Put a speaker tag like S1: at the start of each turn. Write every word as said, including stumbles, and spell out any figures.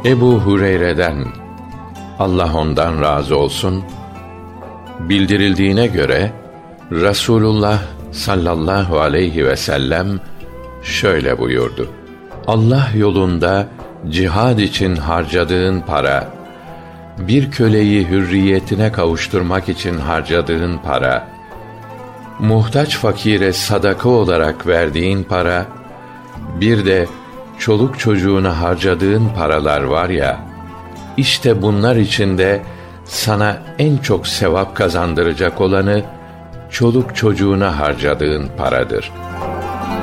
S1: Ebu Hureyre'den, Allah ondan razı olsun, bildirildiğine göre Resulullah sallallahu aleyhi ve sellem şöyle buyurdu: Allah yolunda cihad için harcadığın para, bir köleyi hürriyetine kavuşturmak için harcadığın para, muhtaç fakire sadaka olarak verdiğin para, bir de çoluk çocuğuna harcadığın paralar var ya, işte bunlar içinde sana en çok sevap kazandıracak olanı çoluk çocuğuna harcadığın paradır.